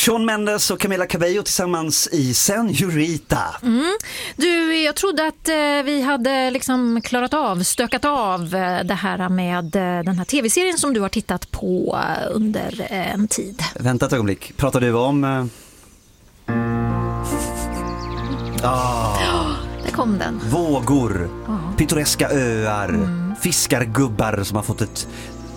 Shawn Mendes och Camila Cabello tillsammans i Señorita. Du, jag trodde att vi hade liksom stökat av det här med den här tv-serien som du har tittat på under en tid. Vänta ett ögonblick, pratar du om... Där kom den. Vågor, pittoreska öar, fiskargubbar som har fått ett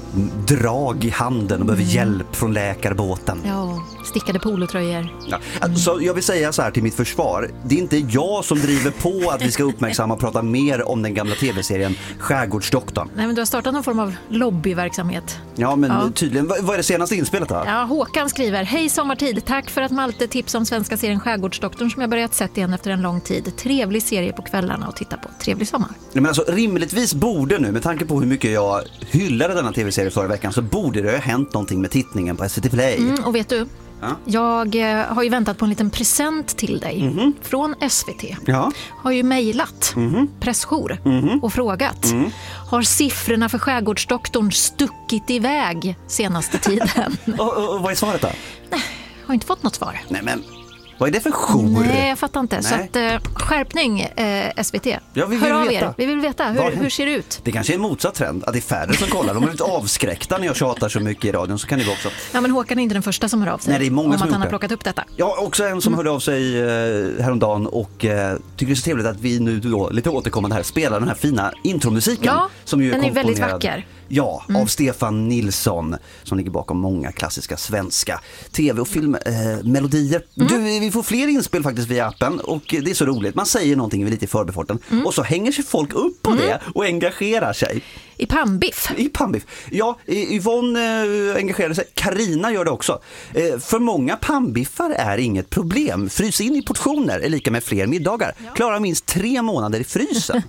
drag i handen och behöver hjälp från läkarbåten. Ja, stickade polotröjor. Ja. Så jag vill säga så här till mitt försvar. Det är inte jag som driver på att vi ska uppmärksamma och prata mer om den gamla tv-serien Skärgårdsdoktorn. Nej, men du har startat någon form av lobbyverksamhet. Ja, men tydligen. Vad är det senaste inspelet då? Ja, Håkan skriver: Hej sommartid, tack för att Malte tips om svenska serien Skärgårdsdoktorn som jag börjat sett igen efter en lång tid. Trevlig serie på kvällarna att titta på. Trevlig sommar. Men alltså, rimligtvis borde nu, med tanke på hur mycket jag hyllade denna tv-serie förra veckan, så borde det ha hänt någonting med tittningen på SVT Play. Och vet du, jag har ju väntat på en liten present till dig från SVT. Ja. Har ju mejlat pressjour och frågat. Har siffrorna för Skärgårdsdoktorn stuckit iväg senaste tiden? och vad är svaret då? Nej, har inte fått något svar. Nej, men vad är det för jour? Nej, jag fattar inte. Nej. Så att, skärpning SVT. Ja, hör av er. Vi vill veta. Hur ser det ut? Det kanske är en motsatt trend. Att det är färre som kollar. De är lite avskräckta när jag tjatar så mycket i radion. Så kan det vara också. Ja, men Håkan är inte den första som hör av sig. Nej, det är många om som att han har plockat upp detta. Ja, också en som hörde av sig häromdagen och tycker det är så trevligt att vi nu då, lite återkommande här, spelar den här fina intromusiken. Ja, som ju den är väldigt vacker. Ja, av Stefan Nilsson som ligger bakom många klassiska svenska tv- och filmmelodier. Vi får fler inspel faktiskt via appen och det är så roligt. Man säger någonting lite i förbifarten och så hänger sig folk upp på det och engagerar sig. I pannbiff. Ja, Yvonne engagerar sig. Carina gör det också. För många pannbiffar är inget problem. Frys in i portioner är lika med fler middagar. Klarar minst 3 månader i frysen.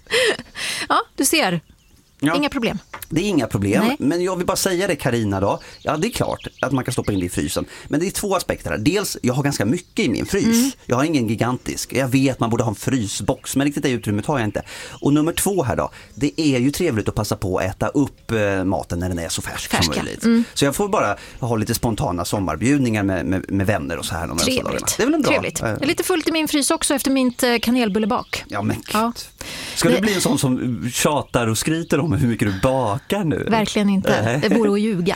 Ja, du ser. Ja. Inga problem. Det är inga problem, men jag vill bara säga det, Carina då. Ja, det är klart att man kan stoppa in det i frysen. Men det är 2 aspekter här. Dels, jag har ganska mycket i min frys. Jag har ingen gigantisk. Jag vet man borde ha en frysbox, men riktigt det utrymmet har jag inte. Och nummer 2 här då. Det är ju trevligt att passa på att äta upp maten när den är så färsk som möjligt. Så jag får bara ha lite spontana sommarbjudningar med vänner och så här. Trevligt. Det är väl en bra. Trevligt. Jag är lite fullt i min frys också efter mitt kanelbullebak. Ja, men ska du bli en sån som tjatar och skryter om hur mycket du bakar nu? Verkligen inte. Det vore att ljuga.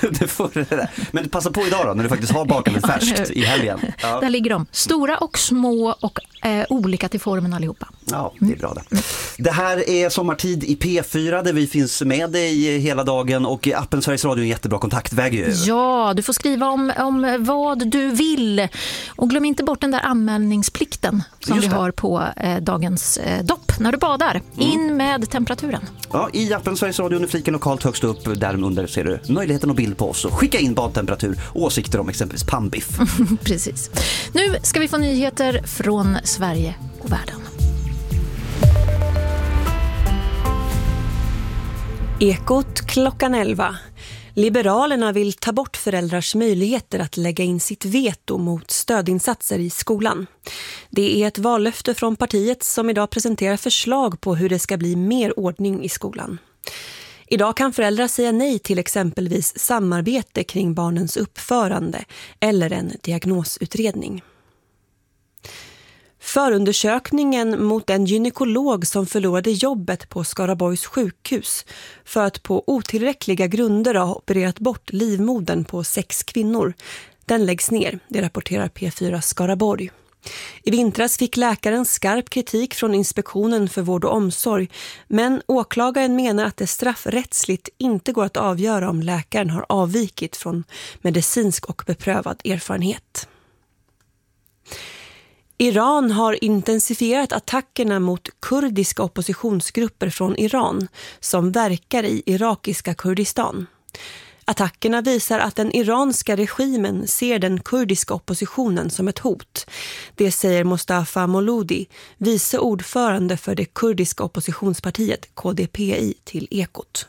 Men passa på idag då, när du faktiskt har bakat lite färskt i helgen. Ja. Där ligger de. Stora och små och olika till formen allihopa. Ja, det är bra det. Det här är Sommartid i P4 där vi finns med dig hela dagen och appen Sveriges Radio är en jättebra kontaktväg ju. Ja, du får skriva om vad du vill. Och glöm inte bort den där anmälningsplikten som vi har på dagens dopp när du badar. In med temperaturen. Ja, i appen Sveriges Radio under fliken lokalt högst upp därunder ser du möjligheten och bild på oss och skicka in badtemperatur och åsikter om exempelvis pannbiff. Precis. Nu ska vi få nyheter från Sverige och världen. Ekot klockan 11. Liberalerna vill ta bort föräldrars möjligheter att lägga in sitt veto mot stödinsatser i skolan. Det är ett vallöfte från partiet som idag presenterar förslag på hur det ska bli mer ordning i skolan. Idag kan föräldrar säga nej till exempelvis samarbete kring barnens uppförande eller en diagnosutredning. Förundersökningen mot en gynekolog som förlorade jobbet på Skaraborgs sjukhus för att på otillräckliga grunder ha opererat bort livmodern på 6 kvinnor, den läggs ner, det rapporterar P4 Skaraborg. I vintras fick läkaren skarp kritik från Inspektionen för vård och omsorg, men åklagaren menar att det straffrättsligt inte går att avgöra om läkaren har avvikit från medicinsk och beprövad erfarenhet. Iran har intensifierat attackerna mot kurdiska oppositionsgrupper från Iran som verkar i irakiska Kurdistan. Attackerna visar att den iranska regimen ser den kurdiska oppositionen som ett hot. Det säger Mustafa Moloudi, vice ordförande för det kurdiska oppositionspartiet KDPI till Ekot.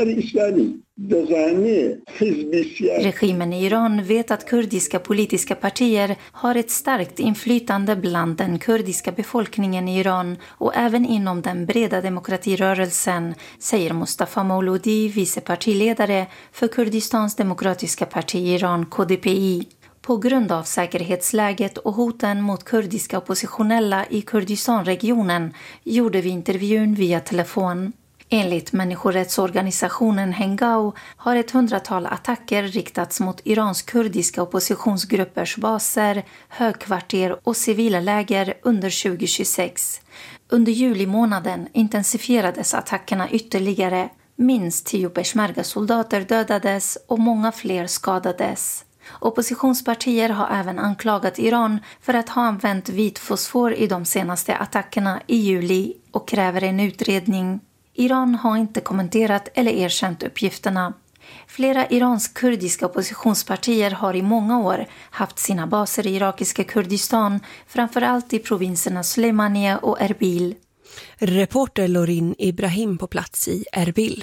Regimen i Iran vet att kurdiska politiska partier har ett starkt inflytande bland den kurdiska befolkningen i Iran och även inom den breda demokratirörelsen, säger Mustafa Moloudi, vice partiledare för Kurdistans demokratiska parti i Iran, KDPI. På grund av säkerhetsläget och hoten mot kurdiska oppositionella i Kurdistanregionen gjorde vi intervjun via telefon. Enligt människorättsorganisationen Hengao har 100-tal attacker riktats mot Irans kurdiska oppositionsgruppers baser, högkvarter och civila läger under 2026. Under juli-månaden intensifierades attackerna ytterligare. Minst 10 peshmerga-soldater dödades och många fler skadades. Oppositionspartier har även anklagat Iran för att ha använt vit fosfor i de senaste attackerna i juli och kräver en utredning. Iran har inte kommenterat eller erkänt uppgifterna. Flera iransk-kurdiska oppositionspartier har i många år haft sina baser i irakiska Kurdistan, framförallt i provinserna Suleimania och Erbil. Reporter Lorin Ibrahim på plats i Erbil.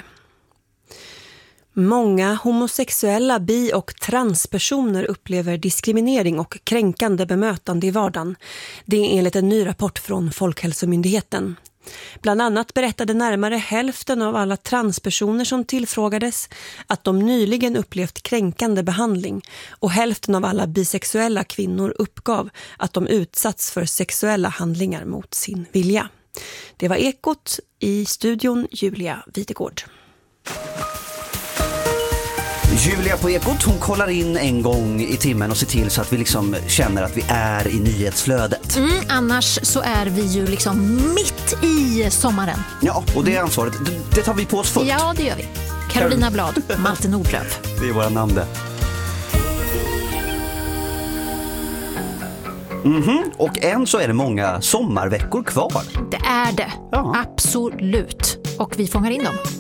Många homosexuella, bi- och transpersoner upplever diskriminering och kränkande bemötande i vardagen. Det är enligt en ny rapport från Folkhälsomyndigheten. Bland annat berättade närmare hälften av alla transpersoner som tillfrågades att de nyligen upplevt kränkande behandling, och hälften av alla bisexuella kvinnor uppgav att de utsatts för sexuella handlingar mot sin vilja. Det var Ekot, i studion Julia Videgård. Julia på Ekot, hon kollar in en gång i timmen och ser till så att vi liksom känner att vi är i nyhetsflödet. Annars så är vi ju liksom mitt i sommaren. Ja, och det ansvaret, det tar vi på oss fullt. Ja, det gör vi. Carolina Blad, Malte Nordlöf. Det är våra namn det. Och än så är det många sommarveckor kvar. Det är det, ja. Absolut. Och vi fångar in dem.